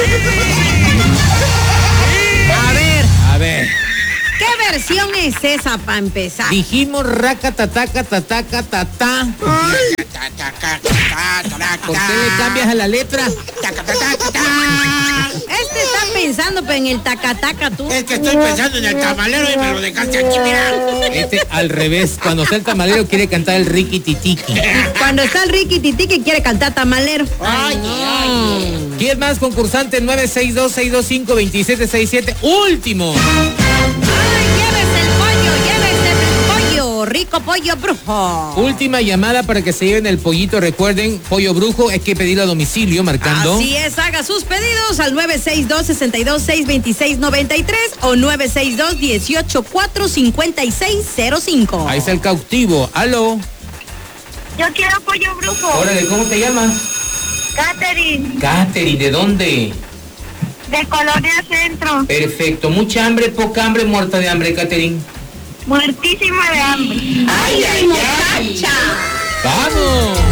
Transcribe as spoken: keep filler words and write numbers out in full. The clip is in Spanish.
A ver. A ver. ¿Qué versión es esa para empezar? Dijimos raca, tataca, tataca, tatá. ¿Por qué le cambias a la letra? Este está pensando en el tacataca tú. Es que estoy pensando en el tamalero y me lo dejaste aquí, mira. Este al revés. Cuando está el tamalero quiere cantar el Ricky Titiki. Cuando está el Ricky Titiki quiere cantar tamalero. Ay, ay. ¿Quién más, concursante? nueve seis dos, seis dos cinco, dos siete seis siete. Último. Ay, llévese el pollo, llévese el pollo. Rico pollo brujo. Última llamada para que se lleven el pollito. Recuerden, pollo brujo hay que pedirlo a domicilio marcando. Así es, haga sus pedidos al nueve seis dos, seis dos seis, dos seis nueve tres o nueve seis dos, uno ocho cuatro, cinco seis cero cinco. Ahí está el cautivo. Aló. Yo quiero pollo brujo. Órale, ¿cómo te llamas? Catherine, Catherine, ¿de dónde? de Colonia Centro. Perfecto. ¿Mucha hambre, poca hambre, muerta de hambre, Catherine? Muertísima de hambre. ¡Ay, ay, muchacha! ¡Vamos!